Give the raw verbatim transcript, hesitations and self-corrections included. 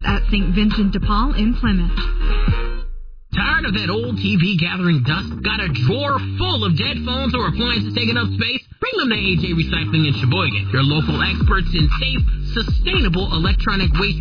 at Saint Vincent de Paul in Plymouth. Tired of that old T V gathering dust? Got a drawer full of dead phones or appliances taking up space? Bring them to A J Recycling in Sheboygan. Your local experts in safe, sustainable electronic waste